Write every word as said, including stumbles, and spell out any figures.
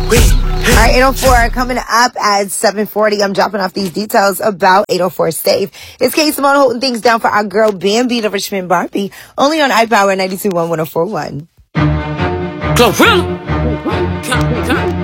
All right, eight oh four coming up at seven forty. I'm dropping off these details about eight oh four Stave. It's K Simone holding things down for our girl Bambi, the Richmond Barbie, only on iPower ninety-two point one, one oh four point one. Glorilla.